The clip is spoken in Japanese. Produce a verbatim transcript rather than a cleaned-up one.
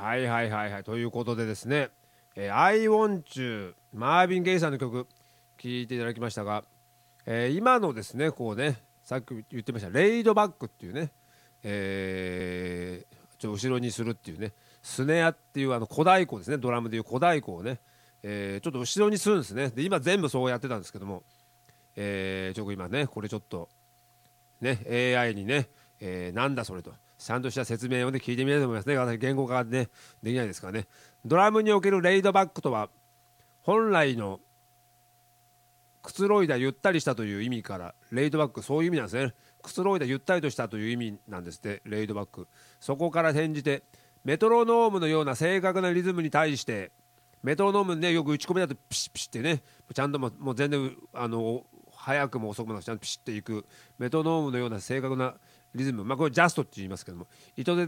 はいはいはいはい。ということでですね、えー、I Want You マーヴィン・ゲイさんの曲聴いていただきましたが、えー今のですねこうね、さっき言ってましたレイドバックっていうね、えーちょっと後ろにするっていうね、スネアっていうあの小太鼓ですね、ドラムでいう小太鼓をね、えーちょっと後ろにするんですね。で今全部そうやってたんですけども、えーちょっと今ねこれちょっとね エーアイ にね、えーなんだそれとちゃんとした説明をね聞いてみたいと思いますね。私言語化ねできないですからね。ドラムにおけるレイドバックとは、本来のくつろいだゆったりしたという意味からレイドバック、そういう意味なんですね。くつろいだゆったりとしたという意味なんですって、レイドバック。そこから転じてメトロノームのような正確なリズムに対して、メトロノームねよく打ち込みだとピシッピシッってね、ちゃんとももう全然あの早くも遅くもなくちゃんとピシッていくメトロノームのような正確なリズム、まあこれジャストって言いますけども、意図